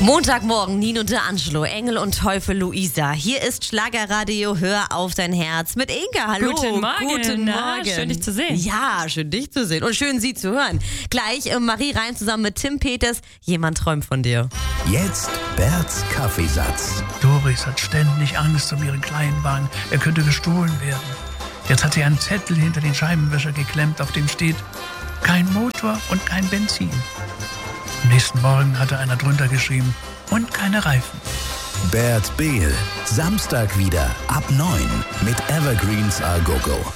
Montagmorgen, Nino D'Angelo, Engel und Teufel Luisa. Hier ist Schlagerradio, hör auf dein Herz mit Inga. Hallo. Guten Morgen. Guten Morgen. Schön, dich zu sehen. Ja, schön, dich zu sehen und schön, Sie zu hören. Gleich Marie Reim zusammen mit Tim Peters. Jemand träumt von dir. Jetzt Berts Kaffeesatz. Doris hat ständig Angst um ihren Kleinwagen. Er könnte gestohlen werden. Jetzt hat sie einen Zettel hinter den Scheibenwischer geklemmt, auf dem steht: kein Motor und kein Benzin. Am nächsten Morgen hatte einer drunter geschrieben: und keine Reifen. Bert Behl. Samstag wieder ab 9 mit Evergreens A Go Go.